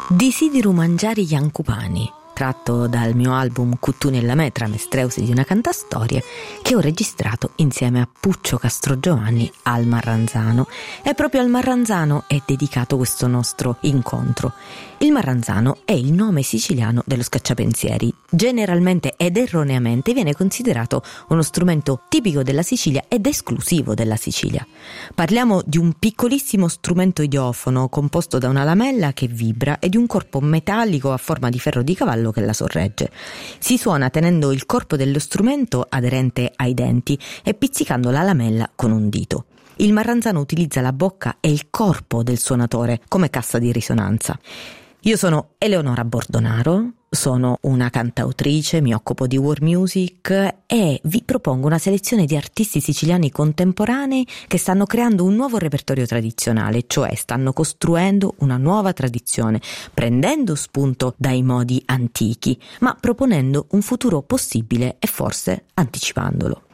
Desideru mangiare Jancupani, tratto dal mio album Cuttu nella metra Mestreusi di una cantastorie, che ho registrato insieme a Puccio Castrogiovanni al Marranzano. E proprio al Marranzano è dedicato questo nostro incontro. Il Marranzano è il nome siciliano dello scacciapensieri. Generalmente ed erroneamente viene considerato uno strumento tipico della Sicilia ed esclusivo della Sicilia. Parliamo di un piccolissimo strumento idiofono composto da una lamella che vibra e di un corpo metallico a forma di ferro di cavallo che la sorregge. Si suona tenendo il corpo dello strumento aderente ai denti e pizzicando la lamella con un dito. Il Marranzano utilizza la bocca e il corpo del suonatore come cassa di risonanza. Io sono Eleonora Bordonaro, sono una cantautrice, mi occupo di world music e vi propongo una selezione di artisti siciliani contemporanei che stanno creando un nuovo repertorio tradizionale, cioè stanno costruendo una nuova tradizione, prendendo spunto dai modi antichi, ma proponendo un futuro possibile e forse anticipandolo.